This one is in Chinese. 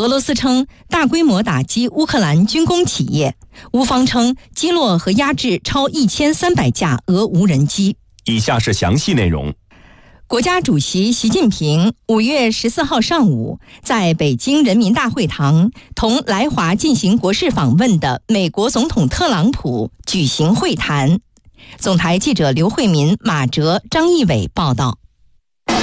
俄罗斯称大规模打击乌克兰军工企业，乌方称击落和压制超1300架俄无人机。 以下是详细内容。 国家主席习近平5月14号上午在北京人民大会堂同来华进行国事访问的美国总统特朗普举行会谈。总台记者刘慧民、马哲、张义伟报道。